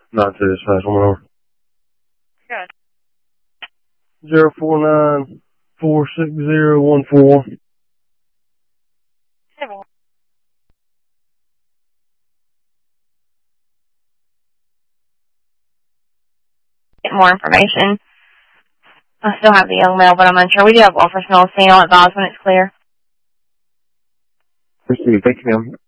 Not to dispatch, 1 more. Good. 049-46014. Get more information. I still have the young male, but I'm unsure. We do have officers on scene. I'll advise when it's clear. Proceed. Thank you, ma'am.